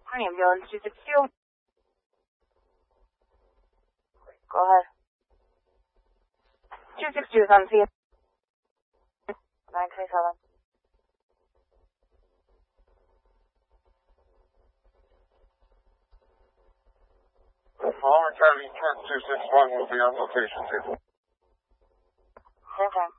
ambulance 262. Go ahead. 262 is on scene. 927. Following Charlie 261 will be on location. Same time.